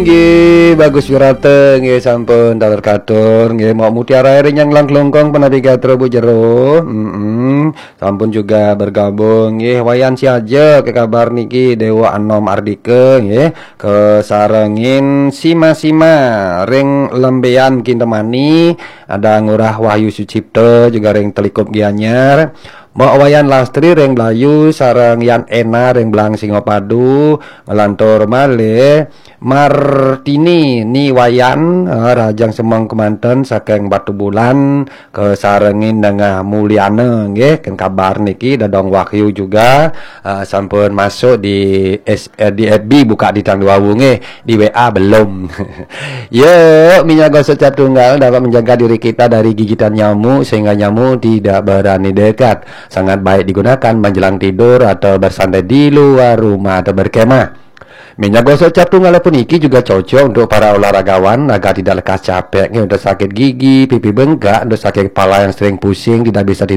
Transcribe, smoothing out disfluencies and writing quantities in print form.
Nggih, bagus wirate nggih sampun dalem katur nggih mau mutiara ring yang langklungkong penavigator Bu Jero. Sampun juga bergabung nggih wayan si aja ke kabar niki Dewa Anom Ardike nggih kesarengin sima-sima ring lembean kintemani ada ngurah Wahyu Sucipto juga ring telikup Gianyar. Mbak wayan lastri ring Blayu sareng Yan Ena ring Blang Singopadu ngelantur malih Martini ni wayan Rajang Semong Kemanten saking Batu Bulan kesarengin dengan Mulyana nggih ken kabar niki Dadong Wahyu juga sampun masuk di di FB buka di tanggal 2 nggih di WA belum. Yuk minyak gosok cat tunggal dapat menjaga diri kita dari gigitan nyamuk sehingga nyamuk tidak berani dekat. Sangat baik digunakan menjelang tidur atau bersantai di luar rumah atau berkemah. Minyak gosok cap tunggal puniki juga cocok untuk para olahragawan agar tidak lekas capek, untuk sakit gigi, pipi bengkak, untuk sakit kepala yang sering pusing, tidak bisa tidur